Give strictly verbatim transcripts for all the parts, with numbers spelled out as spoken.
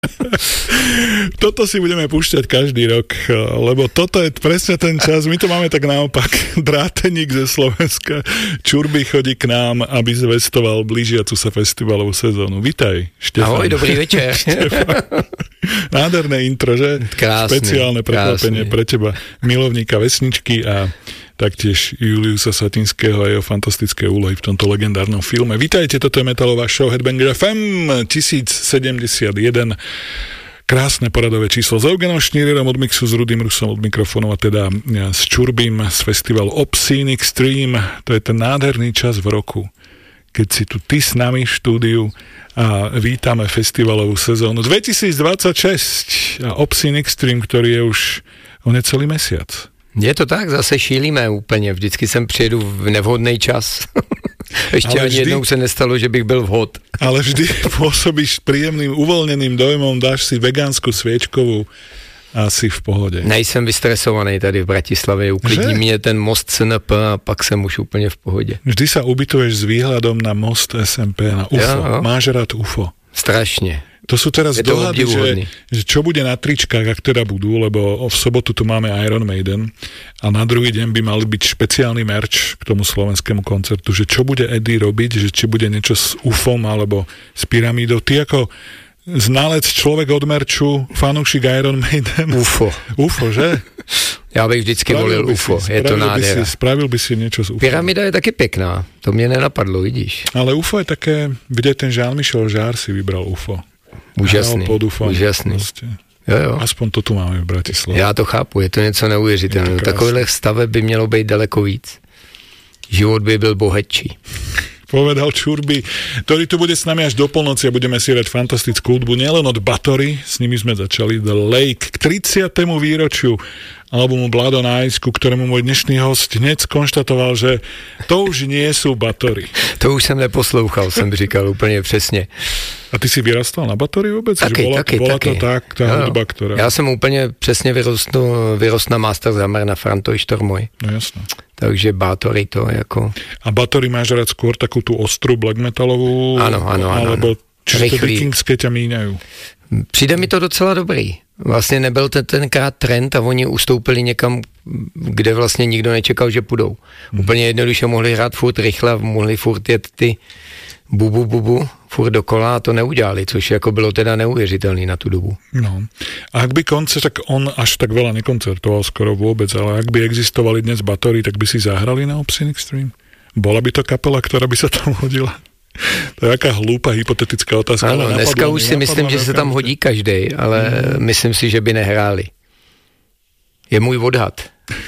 Toto si budeme púšťať každý rok, lebo toto je presne ten čas, my to máme tak naopak. Dráteník ze Slovenska, Čurby chodí k nám, aby zvestoval blížiacu sa festivalovú sezónu. Vitaj, Štefan. Ahoj, dobrý večer. Nádherné intro, že? Krásne. Špeciálne prekvapenie pre teba, milovníka vesničky a taktiež Juliusa Satinského a jeho fantastické úlohy v tomto legendárnom filme. Vítajte, toto je metalová show Headbanger ef em tisíc sedemdesiatjeden. Krásne poradové číslo s Eugenom Šnírerom od mixu, s Rudým Rusom od mikrofónu a teda s Čurbím z festivalu Obscene Extreme. To je ten nádherný čas v roku, keď si tu ty s nami v štúdiu a vítame festivalovú sezónu dvetisícdvadsaťšesť a Obscene Extreme, ktorý je už o necelý mesiac. Je to tak, zase šílíme úplně, vždycky sem přijedu v nevhodný čas. Ještě ale ani vždy, jednou se nestalo, že bych byl vhod. Ale vždy pôsobíš príjemným, uvoľneným dojmom, dáš si vegánsku sviečkovú a si v pohode. Nejsem vystresovaný tady v Bratislavě, uklidní mě ten most es en pé a pak jsem už úplně v pohodě. Vždy sa ubytuješ s výhľadom na most es en pé, na ú ef ó. Ja, no. Máš rád ú ef ó? Strašně. To sú teraz dohady, že, že čo bude na tričkách, ak teda budú, lebo v sobotu tu máme Iron Maiden a na druhý deň by mali byť špeciálny merch k tomu slovenskému koncertu, že čo bude Eddie robiť, že či bude niečo s ufom alebo s pyramídou. Ty ako znalec človek od merču, fanúšik Iron Maiden. ú ef ó. ú ef ó, že? Já bych vždycky volil ú ef ó, si, je to nádhera. Si, spravil by si niečo z ú ef ó. Pyramida je taky pekná, to mě nenapadlo, vidíš. Ale ú ef ó je také, vidieť, ten Jean-Michel Jarre si vybral ú ef ó. Úžasný, úžasný. Jo, jo. Aspoň to tu máme v Bratislave. Já to chápu, je to něco neuvěřitelného. Takových staveb by mělo být daleko víc. Život by byl bohatší. Povedal Čurby, ktorý tu bude s nami až do polnoci a budeme si hrať fantastickú hudbu, nielen od Batory, s nimi sme začali The Lake k tridsiatemu výročiu albumu Blood on Ice, ku ktorému môj dnešný host hneď skonštatoval, že to už nie sú Batory. To už jsem neposlouchal, jsem říkal úplně přesně. A ty si vyrastal na Batory vůbec? Taky, bola, taky, bola taky. to tak, tá no, hudba, ktorá... Já jsem úplně přesně vyrost, vyrost na Master Hammer na Frantoj Štormoj. No jasno. Takže Batory to jako... A Batory máš rád skôr takú tú ostrú black metalovú? Ano, ano, ano. Alebo čisto vikingské ťa míňajú? Přijde mi to docela dobrý. Vlastně nebyl ten, tenkrát trend a oni ustoupili někam, kde vlastně nikdo nečekal, že půjdou. Hmm. Úplně jednoduše mohli hrát furt rychle, mohli furt jet ty bubu bubu furt dokola a to neudělali, což jako bylo teda neuvěřitelný na tu dobu. No. A ak by koncert, tak on až tak veľa nekoncertoval skoro vôbec, ale ak by existovali dnes Batory, tak by si zahrali na Obscene Extreme? Bola by to kapela, ktorá by sa tam hodila? To je jaká hlúpa hypotetická otázka. Ano, dneska už si myslím, že se tam hodí každej, ale mm. myslím si, že by nehráli. Je můj odhad.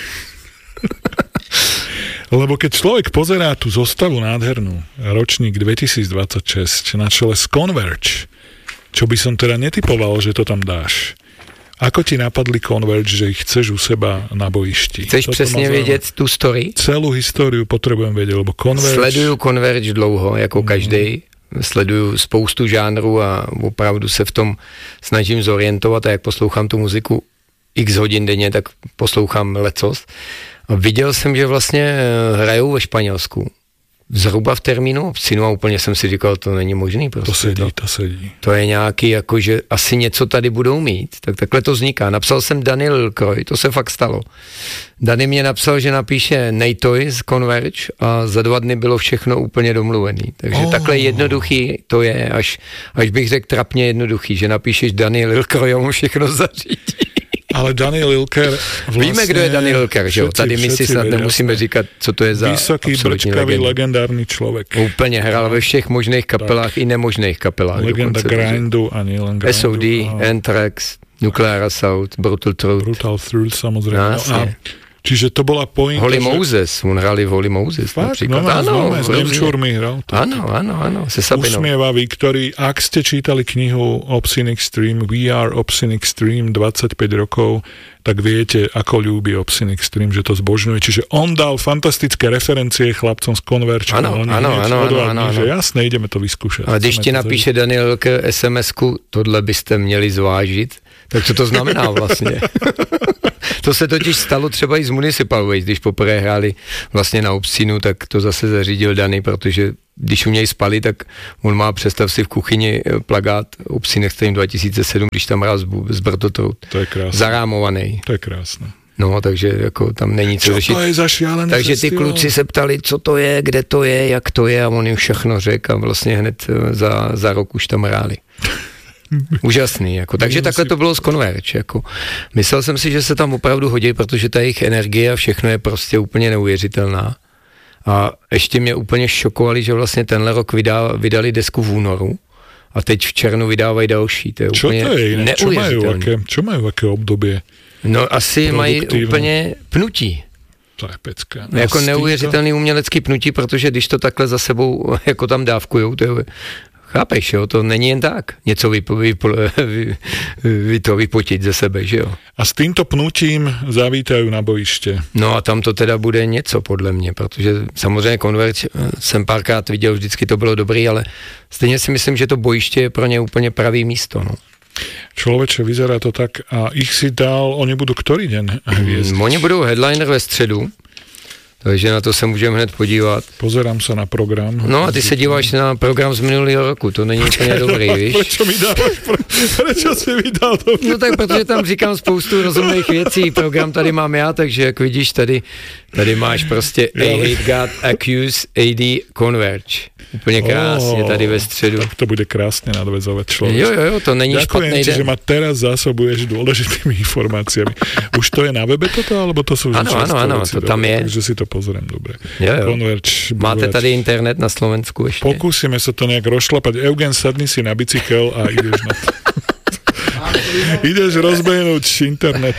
Lebo keď človek pozerá tú zostavu nádhernú, ročník dvetisícdvadsaťšesť na čele z Converge, čo by som teda netypoval, že to tam dáš. Ako ti napadli Converge, že ich chceš u seba na bojišti? Chceš Toto přesně vědět tu story? Celú históriu potrebujem vedieť, lebo Converge... Sleduju Converge dlouho, jako každej. Sleduju spoustu žánrů a opravdu se v tom snažím zorientovat a jak poslouchám tu muziku x hodin denně, tak poslouchám lecos. A viděl jsem, že vlastně hrajou ve Španělsku. Zhruba v termínu Obscenu a úplně jsem si říkal, to není možný. Prostě to sedí, to, to sedí. To je nějaký, jako že asi něco tady budou mít. Tak takhle to vzniká. Napsal jsem Daniel Lilkroy, to se fakt stalo. Dani mě napsal, že napíše Nejtoj z Converge a za dva dny bylo všechno úplně domluvený. Takže oh. takhle jednoduchý to je, až, až bych řekl trapně jednoduchý, že napíšeš Daniel Lilkroy a mu všechno zařídí. Ale Daniel Lilker vlastne... Víme, kdo je Daniel Lilker, že jo? Tady my si snad nemusíme říkat, co to je za vysoký, brčkavý, legendárny človek. Úplně, hrál ve všech možných kapelách tak. I nemožných kapelách. Legenda dokonce, grindu a nielen grindu. es ó dé, Anthrax, Nuclear Assault, Brutal Truth. Brutal Truth, samozrejme. No, a čiže to bola pointa, Holy že... Moses, on hrali v Holy Moses. Fakt? No, áno, s Nemčúrmi hral. Áno, áno, áno, se Sabinou. Usmievavý, ktorý, ak ste čítali knihu Obscene Extreme, We Are Obscene Extreme, dvadsaťpäť rokov, tak viete, ako ľúbi Obscene Extreme, že to zbožňuje. Čiže on dal fantastické referencie chlapcom z Converge. Áno, áno, áno, áno. Že jasné, ideme to vyskúšať. A když ti napíše Daniel Lilker es em esku, tohle byste měli zvážit, tak co to znamená vlastně? To se totiž stalo třeba i z Municipal Waste, když poprvé hráli vlastně na Obscinu, tak to zase zařídil Dany, protože když u něj spali, tak on má, představ si, v kuchyni plagát Obscin Extreme dva tisíce sedm, když tam hrál z Brtotrout. To je krásné. Zarámovaný. To je krásné. No, takže jako tam není co řešit. Co to je za šialený Takže festival? ty kluci se ptali, co to je, kde to je, jak to je a on jim všechno řekl a vlastně hned za, za rok už tam hráli. Úžasný, jako. Takže Musí... takhle to bylo z Converge, jako. Myslel jsem si, že se tam opravdu hodí, protože ta jejich energie a všechno je prostě úplně neuvěřitelná. A ještě mě úplně šokovali, že vlastně tenhle rok vydal, vydali desku v únoru a teď v červnu vydávají další. To je čo úplně to je iné? Čo majú, aké, čo majú aké obdobie? No asi mají úplně pnutí. To je pecka. No, jako neuvěřitelný umělecký pnutí, protože když to takhle za sebou jako tam dávkujou, to je, chápeš, jo, to není jen tak něco vypo, vypo, vy, vy to vypotit ze sebe, že jo. A s týmto pnutím zavítají na bojiště. No a tam to teda bude něco podle mě, protože samozřejmě Converge jsem párkrát viděl, vždycky to bylo dobrý, ale stejně si myslím, že to bojiště je pro ně úplně pravý místo, no. Človeče, vyzerá to tak a ich si dal, oni budú ktorý deň hviezdiť? Mm, oni budou headliner ve středu, takže na to se můžeme hned podívat. Pozerám se na program. No a ty se díváš na program z minulého roku, to není úplně dobrý, víš? Prečo mi dáváš, prečo si mi dal to? No tak protože tam říkám spoustu rozumných věcí, program tady mám já, takže jak vidíš, tady, tady máš prostě A Hate God, Accuse, A D, Converge. Úplně krásně, oh, tady ve středu. Tak to bude krásně nadvezovat člověk. Jo, jo, jo, to není Ďakujem špatný ti, den. že ma teraz zásobuješ dôležitými informáciami. Už to je na webe toto, alebo to jsou ano, ano, ano, to dobre, tam je. Takže si to pozriem, dobre. Jo, jo. Converge, máte tady internet na Slovensku ještě? Pokúsime sa to nejak rozšlapať. Eugen, sadni si na bicykel a ideš na to. Ideš rozbehnúť internet.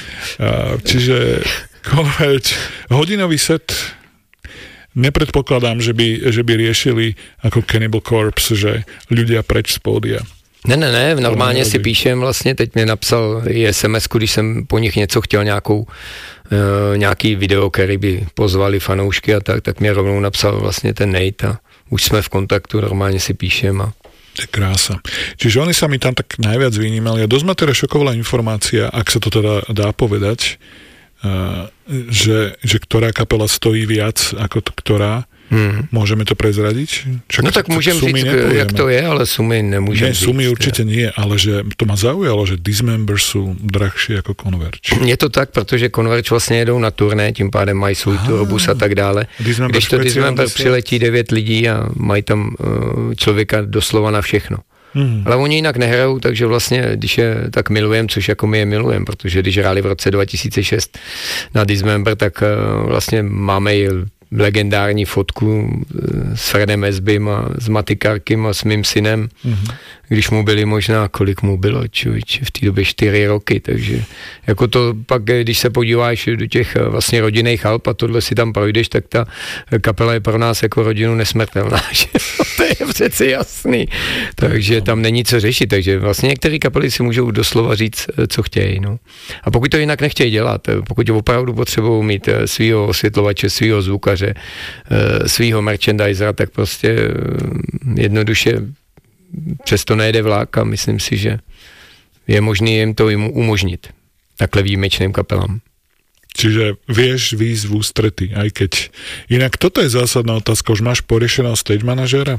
Čiže Converge, hodinový set. Nepredpokladám, že by, že by riešili ako Cannibal Corpse, že ľudia preč z pódia. Ne, ne, ne, normálně si píšem vlastně, teď mě napsal i es em esku, když jsem po nich něco chtěl, nějakou, uh, nějaký video, který by pozvali fanoušky a tak, tak mě rovnou napsal vlastně ten Nate a už jsme v kontaktu, normálně si píšem a to je krása. Čiže oni sa mi tam tak najviac vynímali a dosť ma teda šokovala informácia, ak sa to teda dá povedať, uh, že, že ktorá kapela stojí viac ako to, ktorá. Hmm. Môžeme to prezradiť? Čak, no tak môžem říct, nepovieme. Jak to je, ale sumy nemôžem říct. Nie, sumy určite nie, ale že to ma zaujalo, že Dismember sú drahšie ako Converge. Je to tak, protože Converge vlastně jedou na turné, tím pádem mají svůj turbus a tak dále. Dismember Když to Dismember přiletí devět lidí a mají tam uh, člověka doslova na všechno. Hmm. Ale oni jinak nehrajou, takže vlastně, když je tak milujem, což jako my je milujem, protože když hráli v roce dva tisíce šest na Dismember, tak uh, vlastně máme i legendární fotku s Fredem Esbym a s Maty Karkim a s mým synem, mm-hmm. když mu byli možná, kolik mu bylo, čuvič, v té době čtyři roky, takže jako to pak, když se podíváš do těch vlastně rodinných alp a tohle si tam projdeš, tak ta kapela je pro nás jako rodinu nesmrtelná, že? To je přeci jasný, takže tam není co řešit, takže vlastně některé kapely si můžou doslova říct, co chtějí, no. A pokud to jinak nechtějí dělat, pokud opravdu potřebují mít svýho osvětlovače, svýho zvukaře, svýho merchandisera, tak prostě jednoduše přesto nejde vlák a myslím si, že je možné jim to umožnit takhle výjimečným kapelám. Čiže vieš výjsť v ústrety, aj keď... Inak toto je zásadná otázka, už máš poriešeného stage manažera?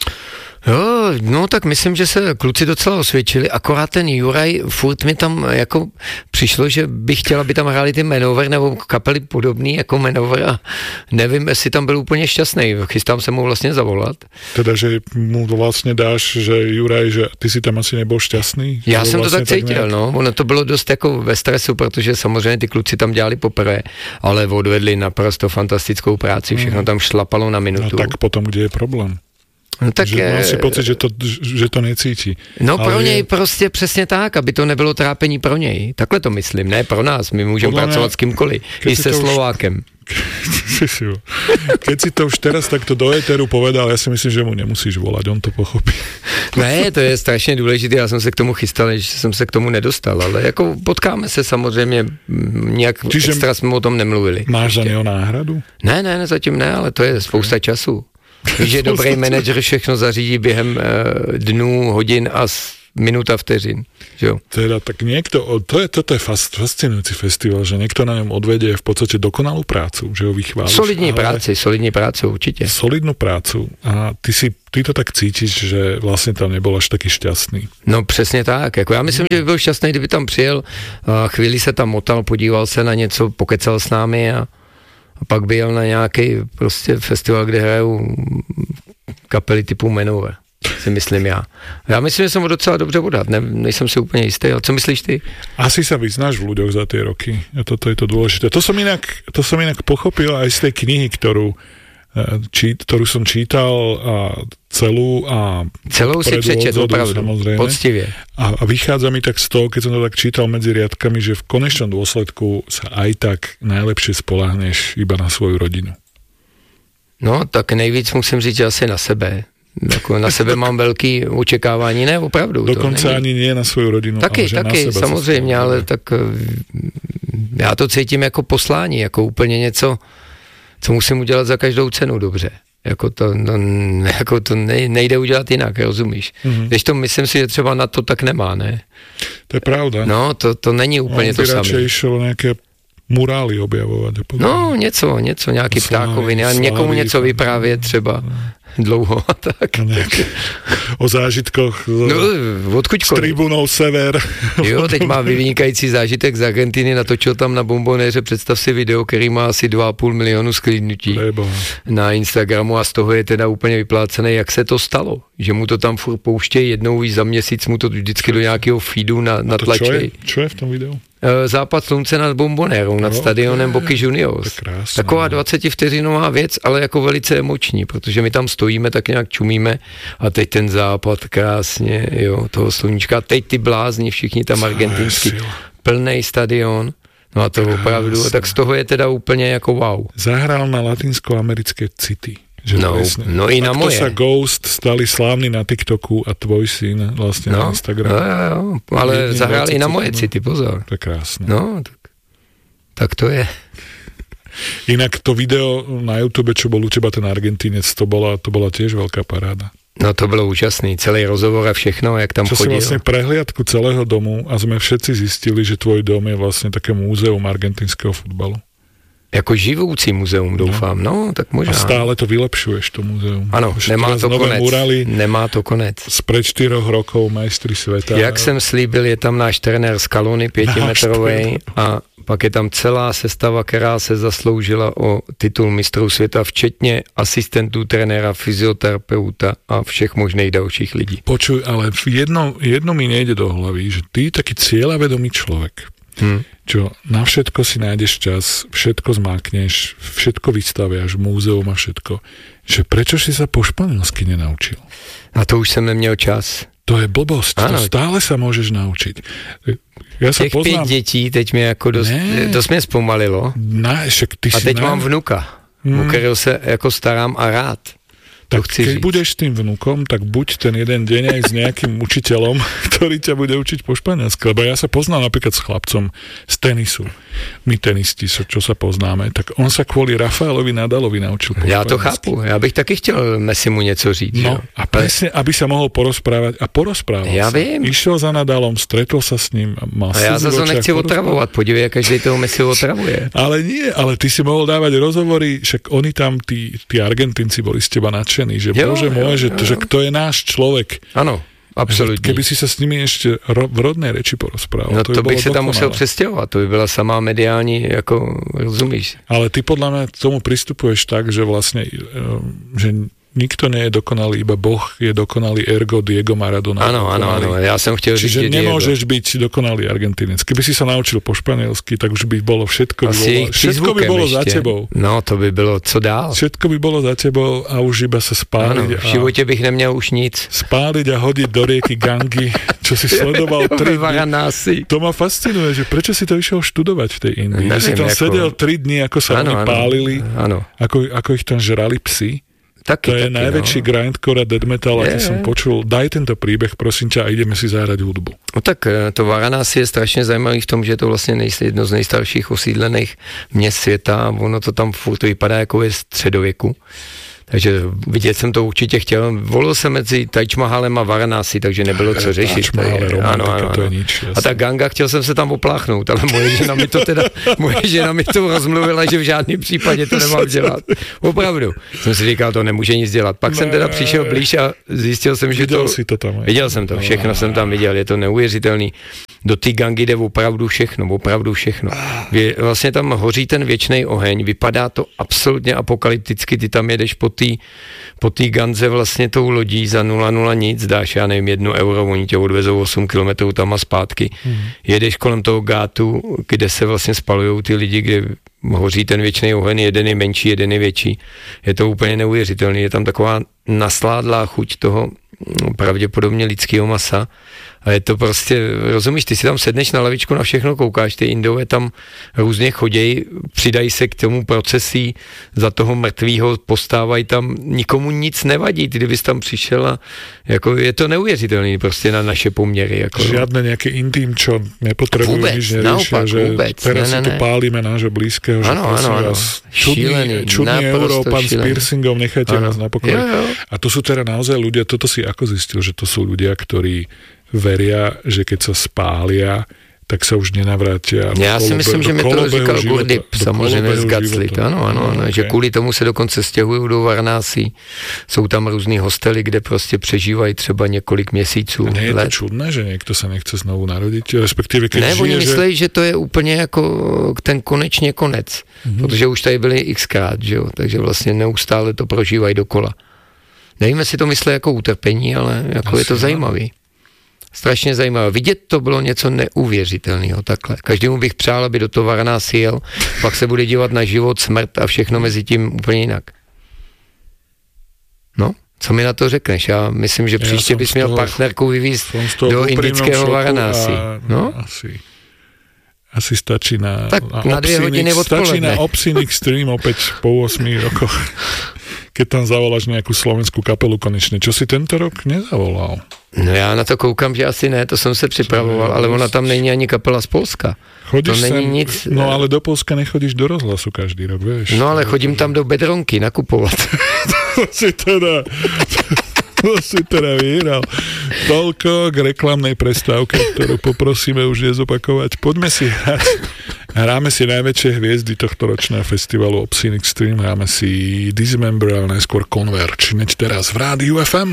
Jo, no tak myslím, že se kluci docela osvědčili, akorát ten Juraj, furt mi tam jako přišlo, že bych chtěla, aby tam hráli ty Manowar nebo kapely podobný jako Manowar a nevím, jestli tam byl úplně šťastný, chystám se mu vlastně zavolat. Teda, že mu vlastně dáš, že Juraj, že ty si tam asi nebyl šťastný? Já jsem vlastně to tak cítil, tak no, ono to bylo dost jako ve stresu, protože samozřejmě ty kluci tam dělali poprvé, ale odvedli naprosto fantastickou práci, všechno tam šlapalo na minutu. No tak potom, kde je problém? No tak že mám si pocit, že to, že to necítí. No ale pro něj je... prostě přesně tak, aby to nebylo trápení pro něj. Takhle to myslím, ne pro nás, my můžeme pracovat mě, s kýmkoliv, i se Slovákem. Už... Keď si to už teraz takto do éteru povedal, já si myslím, že mu nemusíš volat, on to pochopí. Ne, to je strašně důležité, já jsem se k tomu chystal, že jsem se k tomu nedostal, ale jako potkáme se samozřejmě, nějak Čiže extra jsme o tom nemluvili. Máš za něho náhradu? Ne, ne, ne, zatím ne, ale to je spousta času. Že dobrý manažer všechno zařídí během uh, dnů, hodin a minuta vteřin. Že jo? Teda tak niekto, to je, toto je fascinujúci festival, že niekto na ňom odvedie v podstate dokonalú prácu, že ho vychváliš. Solidní práci, solidní prácu, určite. Solidnú prácu a ty si ty to tak cítiš, že vlastne tam nebol až taký šťastný. No přesně tak, jako já myslím, že by byl šťastný, kdyby tam přijel, chvíli se tam motal, podíval se na něco, pokecal s námi a A pak by jel na nějaký prostě festival, kde hrajou kapely typu Manowar, si myslím já. Já myslím, že jsem ho docela dobře odhad, ne, nejsem si úplně jistý, ale co myslíš ty? Asi sa vyznáš v ľuďoch za tie roky. A toto je to dôležité. To som inak, to som inak pochopil aj z tej knihy, ktorú Či, ktorú som čítal a celú a celou si přečet, opravdu, poctivě. A, a vychádza mi tak z toho, keď som to tak čítal medzi riadkami, že v konečnom dôsledku sa aj tak najlepšie spoľahneš iba na svoju rodinu. No, tak nejvíc musím říct, že asi na sebe. Jako na sebe mám velký očekávání, ne, opravdu. Dokonce ani nie na svoju rodinu, taky, ale že taky, na sebe. samozřejmě, ale tak já to cítím jako poslání, jako úplně něco, co musím udělat za každou cenu dobře. Jako to, no, jako to nejde udělat jinak, rozumíš? Mm-hmm. Když to myslím si, že třeba na to tak nemá, ne? To je pravda. No, to, to není úplně to samé. On by radšej išel nějaké murály objavovat. No, něco, něco, nějaký slávy, ptákoviny a někomu něco vyprávět třeba dlouho a tak. O zážitkoch no, odkud s tribunou Sever. Jo, teď má vynikající zážitek z Argentiny, natočil tam na Bombonéře, představ si video, který má asi dva a půl milionu sklídnutí na Instagramu a z toho je teda úplně vyplácený, jak se to stalo, že mu to tam furt pouštějí jednou za měsíc, mu to vždycky do nějakého feedu na, natlačí. Čo je, čo je v tom videu? Západ slunce nad Bombonérou, nad no, stadionem Boca Juniors. Taková dvacetivteřinová věc, ale jako velice emoční, protože my tam stojíme, tak nějak čumíme a teď ten západ krásně, jo, toho sluníčka. Teď ty blázni, všichni tam argentinský, plnej stadion. No a to krásne. Opravdu, tak z toho je teda úplně jako wow. Zahral na latinskoamerické city. Že no, no i na moje. Takto sa Ghost stali slávni na TikToku a tvoj syn vlastne no, na Instagramu. No, jo, jo, ale zahrál i na moje city, pozor. To je krásne. No, tak, tak to je. Inak to video na YouTube, čo bol u teba ten Argentínec, to bola, to bola tiež veľká paráda. No to bylo úžasný, celý rozhovor a všechno, jak tam čo chodil. Čo si vlastne prehliadku celého domu a sme všetci zistili, že tvoj dom je vlastne také múzeum argentinského futbalu. Jako živoucí muzeum, doufám, no, no tak možná. A stále to vylepšuješ, to muzeum. Ano, nemá to konec, murali, nemá to konec. Spred čtyroch rokov majstri sveta. Jak jsem slíbil, je tam náš trenér Scaloni, pětimetrovej a pak je tam celá sestava, která se zasloužila o titul mistrů světa, včetně asistentů trenéra, fyzioterapeuta a všech možných dalších lidí. Počuj, ale jedno, jedno mi nejde do hlavy, že ty taký cieľavedomý človek, Hmm. čo na všetko si nájdeš čas, všetko zmákneš, všetko vystaviaš, múzeum a všetko. Že prečo si sa po španielsky nenaučil? A to už jsem neměl čas. To je blbosť, ano. To stále sa môžeš naučiť. Ja sa Těch poznám... pět dětí teď mě jako dost, dost mě zpomalilo. Na, však ty a teď na... mám vnuka, hmm. o kterého se jako starám a rád. Tak keď říct. Budeš tým vnukom, tak buď ten jeden deň aj s nejakým učiteľom, ktorý ťa bude učiť po španielsky. Lebo ja sa poznám napríklad s chlapcom z tenisu. My tenisti, čo sa poznáme, tak on sa kvôli Rafaelovi Nadalovi naučil po Já španielsky. to chápu. Já bych taky chtěl Messimu něco říct. No jo? a presne, aby sa mohol porozprávať a porozprával ja sa. Vím. Išiel za Nadalom, stretol sa s ním. Mal a já zase nechci otravovat. Podívej, jak každý toho Messi otravuje. Ale nie, ale ty si mohol dávať rozhovory, však oni tam, tí, tí Argentínci boli z teba nadšení, že jo, bože môj, že, to, že kto je náš človek. Ano, absolutně. Keby si sa s nimi ešte ro, v rodné reči porozprával. No to, to by bych se tam musel přestěhovat, to by byla samá mediální, jako rozumíš. Ale ty podľa mňa k tomu pristupuješ tak, že vlastne, že nikto nie je dokonalý, iba Boh je dokonalý, ergo Diego Maradona. Áno, áno, áno, ja som chtěl říct, že nemôžeš byť dokonalý Argentínec. Keby si sa naučil po španielsky, tak už by bolo všetko, by bolo, všetko by bolo za tebou. No, to by bylo, co dál? Všetko by bolo za tebou a už iba sa spáliť. Áno, v živote bych neměl už nic. Spáliť a hodiť do rieky Gangy, čo si sledoval tri dny. To ma fascinuje, že prečo si to išiel študovať v tej Indii. Že si tam ako... sedel tri dni, ako sa ano, oni ano, pálili, ano. Ako, ako ich tam žrali psi. Taky, to je taky, najväčší no. grindcore a death metal, a som počul. Daj tento príbeh, prosím ťa, a ideme si zahrať hudbu. No tak to Varanasi je strašně zajímavý v tom, že je to vlastně nejste, jedno z nejstarších osídlených měst světa. Ono to tam furt vypadá jako je středověku. Takže vidět jsem to určitě chtěl. Volil jsem mezi Taj Mahalem a Varanasi, takže nebylo co řešit. Taj Mahal, romantika, ano, ano, to je nič. A ta Ganga, chtěl jsem se tam opláchnout, ale moje žena mi to teda, moje žena mi to rozmluvila, že v žádném případě to nemám dělat. Opravdu. Jsem si říkal, to nemůže nic dělat. Pak ne, jsem teda přišel blíž a zjistil jsem, že viděl to... si to tam. Viděl jsem to, všechno jsem tam viděl, je to neuvěřitelný. Do té Gangy jde opravdu všechno, opravdu všechno. Vě, vlastně tam hoří ten věčný oheň, vypadá to absolutně apokalypticky, ty tam jedeš po té po té Ganze vlastně tou lodí za nula nula nic, dáš, já nevím, jedno euro, oni tě odvezou osm kilometrů tam a zpátky. Hmm. Jedeš kolem toho gátu, kde se vlastně spalujou ty lidi, kde hoří ten věčný oheň, jeden je menší, jeden je větší. Je to úplně neuvěřitelný, je tam taková nasládlá chuť toho pravděpodobně lidského masa a je to prostě, rozumíš, ty si tam sedneš na lavičku, na všechno koukáš, ty Indové tam různě chodějí, přidají se k tomu procesí, za toho mrtvýho postávají tam, nikomu nic nevadí, ty kdybys tam přišel a jako je to neuvěřitelný prostě na naše poměry. Jako, žiadne nejaké intím, čo nepotrebujú, nič neriešia, že vůbec, teraz ne, ne, si tu pálime nášho blízkeho, že ano, prosím ano, vás, čudný, šílený, čudný Európan s piercingom, nechajte ano. nás na pokoji. Jo, jo. A to sú teda naozaj ľudia, toto si ako zistil, že to sú ľudia, ktorí veria, že keď sa spália, tak sa už nenavrátia. Já si myslím, že mi to říkal Gurdip, samozřejmě z Gaclit. Ano, ano, ano, okay. Že kvůli tomu se dokonce stěhují do Varanasi. Jsou tam různý hostely, kde prostě přežívají třeba několik měsíců. A nie je let. to čudné, že někdo se nechce znovu narodit? Respektive keď ne, žije, oni že... myslejí, že to je úplně jako ten konečně konec. Mm-hmm. Protože už tady byli xkrát, že jo? Takže vlastně neustále to prožívají dokola. Nevím, jestli to myslí jako utrpení, ale jako je to zajímavý. Strašně zajímavé. Vidět to bylo něco neuvěřitelného takhle. Každému bych přál, aby do toho Varanasi jel, pak se bude dívat na život, smrt a všechno mezi tím úplně jinak. No, co mi na to řekneš? Já myslím, že příště bys měl partnerku vyvízt do indického Varanasi. No? Asi. Asi stačí na, tak na, na dvě hodiny odpoledne. Stačí na Obsinik Stream opäť po osmi rokoch. Keď tam zavoláš nejakú slovenskú kapelu konečne. Čo si tento rok nezavolal? No já na to koukám, že asi ne, to jsem se připravoval, ale ona tam není ani kapela z Polska. Chodíš to není sem, nic... No ale do Polska nechodíš do rozhlasu každý rok, vieš. No ale chodím tam do Bedronky nakupovat. To si teda... To si teda vyhral. Toľko k reklamnej prestávke, ktorú poprosíme už nezopakovať. Poďme si hrať. Hráme si najväčšie hviezdy tohto ročného festivalu Obsinik Stream. Hráme si Dismember, ale najskôr Converge. Neď teraz v rádiu ef em.